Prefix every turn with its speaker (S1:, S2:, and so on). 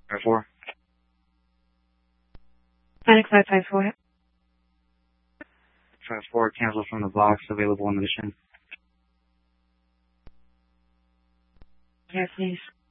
S1: 54.
S2: Panic 554.
S1: 54, cancel from the box, available in the mission.
S2: Here, please.